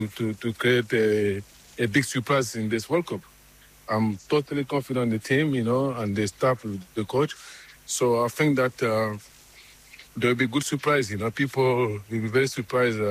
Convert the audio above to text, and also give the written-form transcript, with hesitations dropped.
to create a big surprise in this World Cup. I'm totally confident in the team, and the staff, the coach. So I think that there will be good surprise. People will be very surprised